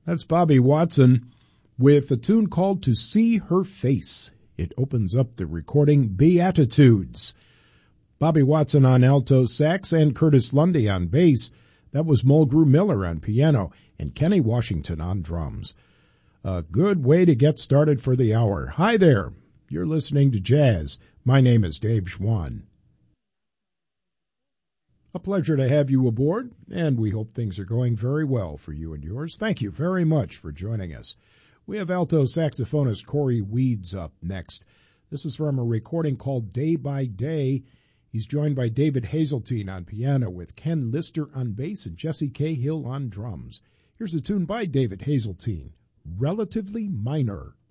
That's Bobby Watson with a tune called To See Her Face. It opens up the recording Beatitudes. Bobby Watson on alto sax and Curtis Lundy on bass. That was Mulgrew Miller on piano and Kenny Washington on drums. A good way to get started for the hour. Hi there. You're listening to Jazz. My name is Dave Schwann. A pleasure to have you aboard, and we hope things are going very well for you and yours. Thank you very much for joining us. We have alto saxophonist Corey Weeds up next. This is from a recording called Day by Day. He's joined by David Hazeltine on piano with Ken Lister on bass and Jesse Cahill on drums. Here's a tune by David Hazeltine, Relatively Minor.